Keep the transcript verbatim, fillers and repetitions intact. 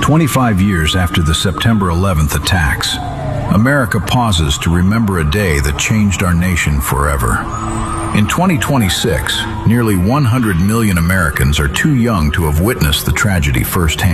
twenty-five years after the September eleventh attacks, America pauses to remember a day that changed our nation forever. In twenty twenty-six, nearly one hundred million Americans are too young to have witnessed the tragedy firsthand.